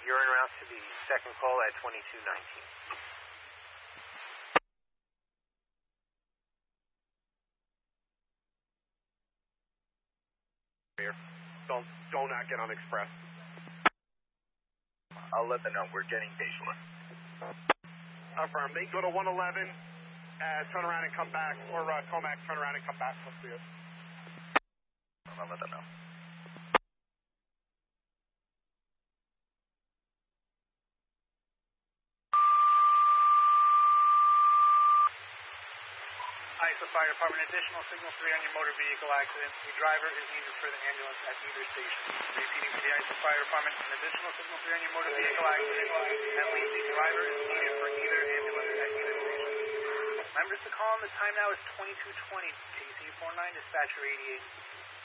You're en route to the second call at 2219. Do not get on Express. I'll let them know. We're getting visual. Affirm. They go to 111, turn around and come back, or Comac, turn around and come back. Let's see it. I'll let them know. ISO Fire Department, additional signal 3 on your motor vehicle accident. The driver is needed for the ambulance at either station. Repeating to the ISO Fire Department, an additional signal 3 on your motor vehicle accident. That means the driver is needed for either ambulance at either station. Members to call on the time now is 2220. KC-49, dispatcher 88.